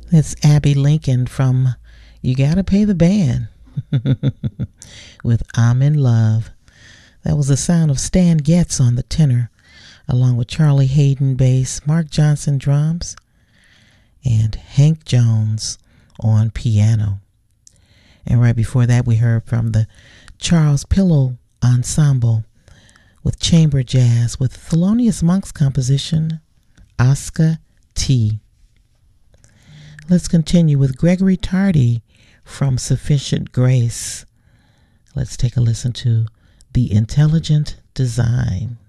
It's Abby Lincoln from You Gotta Pay the Band with I'm in Love. That was the sound of Stan Getz on the tenor, along with Charlie Hayden bass, Mark Johnson drums, and Hank Jones on piano. And right before that, we heard from the Charles Pillow Ensemble with chamber jazz with Thelonious Monk's composition, Oscar T. Let's continue with Gregory Tardy from Sufficient Grace. Let's take a listen to The Intelligent Design.